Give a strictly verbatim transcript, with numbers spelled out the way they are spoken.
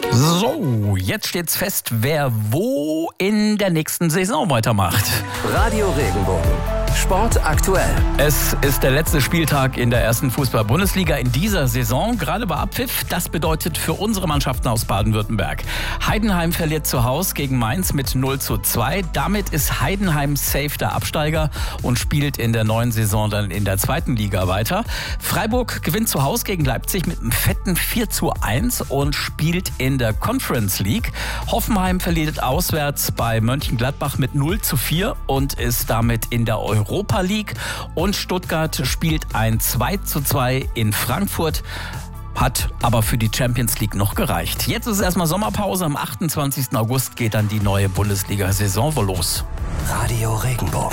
So, jetzt steht's fest, wer wo in der nächsten Saison weitermacht. Radio Regenbogen. Sport aktuell. Es ist der letzte Spieltag in der ersten Fußball-Bundesliga in dieser Saison. Gerade bei Abpfiff. Das bedeutet für unsere Mannschaften aus Baden-Württemberg: Heidenheim verliert zu Hause gegen Mainz mit null zu zwei. Damit ist Heidenheim safe der Absteiger und spielt in der neuen Saison dann in der zweiten Liga weiter. Freiburg gewinnt zu Hause gegen Leipzig mit einem fetten vier zu eins und spielt in der Conference League. Hoffenheim verliert auswärts bei Mönchengladbach mit null zu vier und ist damit in der Europa League. Und Stuttgart spielt ein zwei zu zwei in Frankfurt. Hat aber für die Champions League noch gereicht. Jetzt ist erstmal Sommerpause. Am achtundzwanzigsten August geht dann die neue Bundesliga-Saison wohl los. Radio Regenbogen.